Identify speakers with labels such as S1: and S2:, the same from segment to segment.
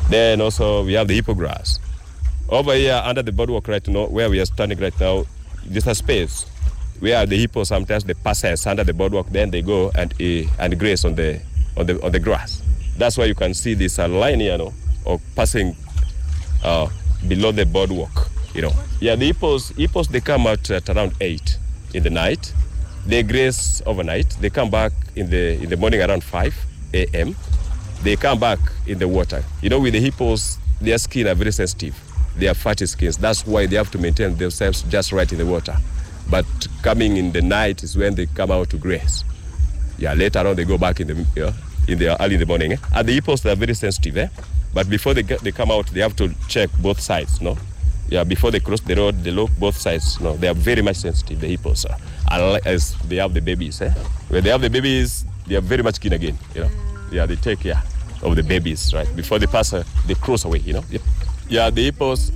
S1: Then also we have the hippo grass. Over here under the boardwalk right now, where we are standing right now, there's a space where the hippos sometimes they pass under the boardwalk, then they go and graze on the grass. That's why you can see this line here, or passing below the boardwalk. Yeah, the hippos they come out at around 8 in the night. They graze overnight. They come back in the morning around 5 a.m. They come back in the water. With the hippos, their skin are very sensitive. They have fatty skins. That's why they have to maintain themselves just right in the water. But coming in the night is when they come out to graze. Yeah, later on they go back in the early in the morning. And the hippos, they are very sensitive. But before they come out, they have to check both sides. Yeah, before they cross the road, they look both sides. They are very much sensitive, the hippos. As they have the babies. When they have the babies, they are very much keen again. Yeah, they take care of the babies, right? Before they pass, they cross away. Yeah, the hippos.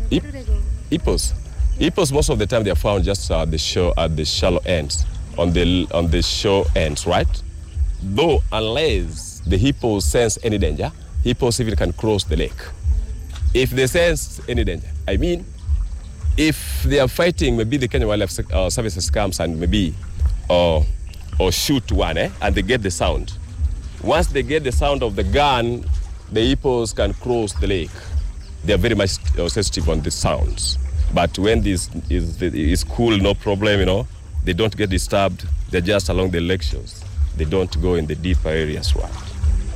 S1: Hippos, most of the time they are found just at the shallow ends, on the shore ends, right? Though unless the hippos sense any danger, hippos even can cross the lake. If they sense any danger, I mean, if they are fighting, maybe the Kenya Wildlife Services comes and maybe or shoot one, and they get the sound. Once they get the sound of the gun, the hippos can cross the lake. They are very much sensitive on the sounds. But when this is cool, no problem, they don't get disturbed. They're just along the lake shores. They don't go in the deeper areas, right?